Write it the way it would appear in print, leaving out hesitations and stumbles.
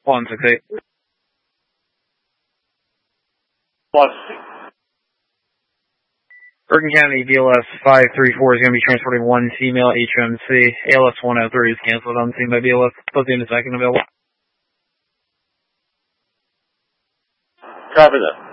168. 168. Bergen County BLS 534 is going to be transporting one female HMC. ALS 103 is canceled on scene by BLS. Supposed to be in a second available. Copy that.